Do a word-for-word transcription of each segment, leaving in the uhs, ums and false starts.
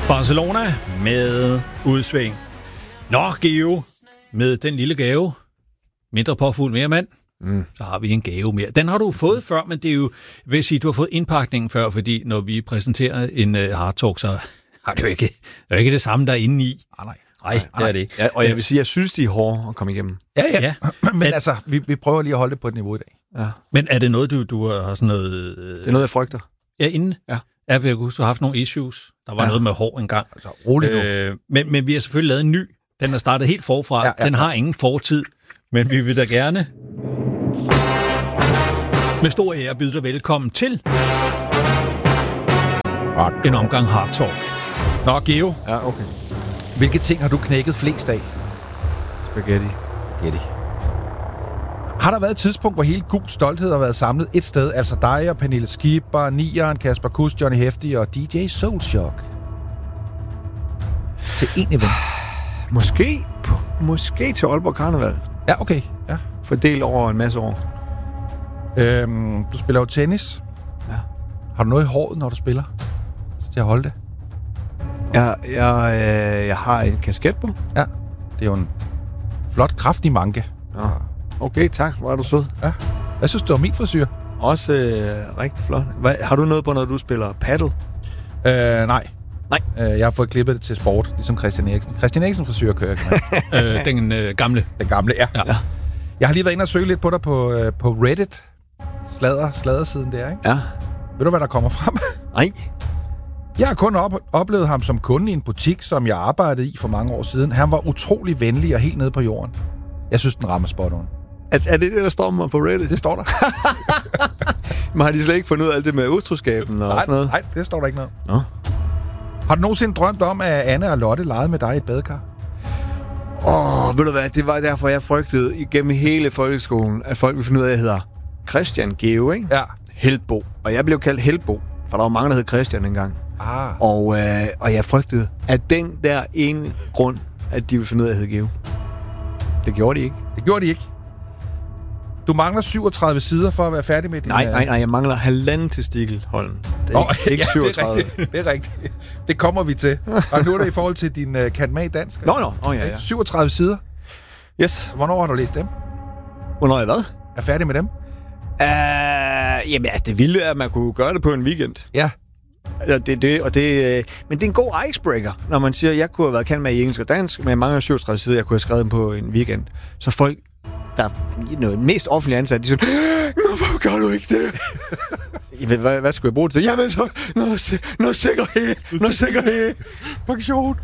Barcelona med udsving. Nå, Geo, med den lille gave, mindre påfuld, mere mand, mm. så har vi en gave mere. Den har du fået før, men det er jo, vil jeg sige, du har fået indpakningen før, fordi når vi præsenterer en uh, Hard Talk, så har det jo ikke, det er ikke det samme, der er inde i. Ah, nej, nej, nej, det er det ikke. Ja, og jeg vil sige, jeg synes, de er hårde at komme igennem. Ja, ja. ja. Men at, altså, vi, vi prøver lige at holde det på et niveau i dag. Ja. Men er det noget, du, du har sådan noget... Øh, det er noget, jeg frygter. Ja, inden? Ja. Ja, jeg huske, du har haft nogle issues. Der var ja. noget med hår engang. Altså, roligt nu. Øh, men, men vi har selvfølgelig lavet en ny. Den er startet helt forfra. Ja, ja. Den har ingen fortid. Men vi vil da gerne med stor ære byde dig velkommen til en omgang Hard Talk. Nå, Geo. Ja, okay. Hvilke ting har du knækket flest af? Spaghetti. Spaghetti. Har der været et tidspunkt, hvor hele Gul Stolthed har været samlet et sted? Altså dig og Pernille Skipper, Nieren, Kasper Kuss, Johnny Hefti og D J Soulshock. Til en event. Måske, måske til Aalborg Karneval. Ja, okay. Ja. Fordelt over en masse år. Øhm, du spiller jo tennis. Ja. Har du noget i håret, når du spiller? Til at holde det? Jeg, jeg, øh, jeg har en kasket på. Ja. Det er jo en flot, kraftig manke. Ja. Okay, tak. Hvor er du sød. Ja. Hvad synes du om min frisyr? Også øh, rigtig flot. Hvad, har du noget på, når du spiller paddle? Øh, nej. Nej. Øh, jeg har fået klippet det til sport, ligesom Christian Eriksen. Christian Eriksen frisyr kører jeg. øh, den øh, gamle. Den gamle, ja. ja. Jeg har lige været inde og søge lidt på dig på, øh, på Reddit. Slader, sladersiden der, ikke? Ja. Ved du, hvad der kommer frem? Nej. Jeg har kun op- oplevet ham som kunde i en butik, som jeg arbejdede i for mange år siden. Han var utrolig venlig og helt nede på jorden. Jeg synes, den rammer spot on. Er, er det det, der står mig på Reddit? Det står der. Men har de slet ikke fundet ud af alt det med utroskaben og nej, sådan noget? Nej, det står der ikke noget. Nå. Har du nogensinde drømt om, at Anne og Lotte legede med dig i et badekar? Åh, oh, ved du hvad? Det var derfor, jeg frygtede igennem hele folkeskolen, at folk ville finde ud af, at jeg hedder Christian Geo, ikke? Ja. Helbo. Og jeg blev kaldt Helbo, for der var mange, der hed Christian engang. Ah. Og, øh, og jeg frygtede, at den der ene grund, at de ville finde ud af, at jeg hed Geo. Det gjorde de ikke. Det gjorde de ikke. Du mangler syvogtredive sider for at være færdig med din... Nej, nej, nej, jeg mangler halvanden testikel, Holm. Det er oh, ikke, ikke ja, syvogtredive. Det er, rigtigt. det er rigtigt. Det kommer vi til. Og nu er det i forhold til din uh, Katma i dansk. Nå, nå. Oh, ja, ja. syvogtredive sider. Yes. Hvornår har du læst dem? Hvornår har jeg hvad? Er færdig med dem? Uh, jamen, altså, det vilde er, at man kunne gøre det på en weekend. Ja. Ja, det, det, og det, øh, men det er en god icebreaker, når man siger, at jeg kunne have været kendt med i engelsk og dansk, men jeg mangler syvogtredive sider, jeg kunne have skrevet dem på en weekend. Så folk, der er noget mest offentlige ansat, de siger, hvorfor gør du ikke det? hvad, hvad, hvad skulle jeg bruge det til? Jamen så, noget, noget sikkerhed, noget sikkerhed, pension.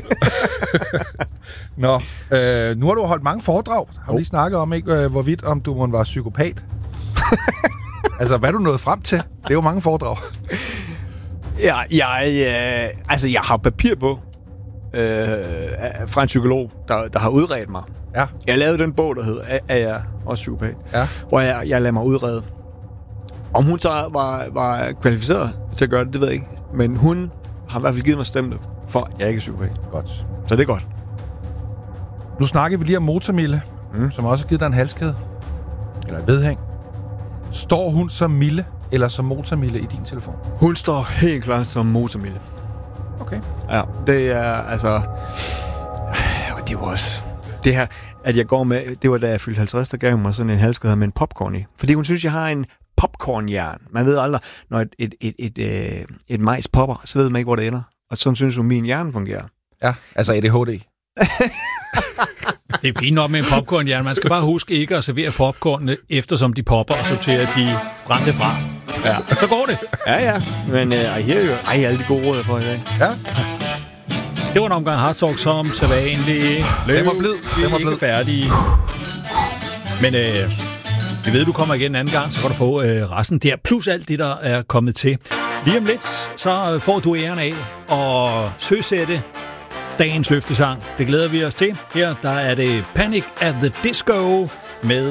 Nå, øh, nu har du holdt mange foredrag. Har vi lige snakket om, ikke, øh, hvorvidt om du var psykopat? Altså, hvad er du nået frem til? Det er jo mange foredrag. Ja, jeg, øh, altså, jeg har papir på øh, fra en psykolog, der, der har udredt mig. Ja. Jeg lavede den bog, der hed Er, er jeg også psykopat? Ja. Hvor jeg, jeg lader mig udrede. Om hun så var, var kvalificeret til at gøre det, det ved jeg ikke. Men hun har i hvert fald givet mig stemte for, at jeg ikke er psykopat. Godt. Så det er godt. Nu snakker vi lige om Motormille, mm. som også har givet dig en halskæde. Eller et vedhæng. Står hun som Mille eller som Motormille i din telefon? Hun står helt klart som Motormille. Okay. Ja, det er altså... Det er jo også... Det her, at jeg går med... Det var da jeg fyldte halvtreds, der gav hun mig sådan en halskæde med en popcorn i. Fordi hun synes, jeg har en popcornhjern. Man ved aldrig, når et, et, et, et, et, et majs popper, så ved man ikke, hvor det ender. Og sådan synes hun, min hjerne fungerer. Ja, altså A D H D. Det er fint nok med en popcornhjerne. Man skal bare huske ikke at servere popcornene, eftersom de popper, og sorterer de brændte fra. Ja. Så går det. Ja, ja. Men uh, I hear you. Ej, alle de gode råd, jeg får i dag. Ja. Det var en omgang Hard Talk som sædvanligt. Den var blid. Vi er ikke færdige. Men øh, jeg ved, du kommer igen en anden gang, så kan du få øh, resten der. Plus alt det, der er kommet til. Lige om lidt, så får du æren af at søsætte dagens løftesang. Det glæder vi os til. Her der er det Panic at the Disco med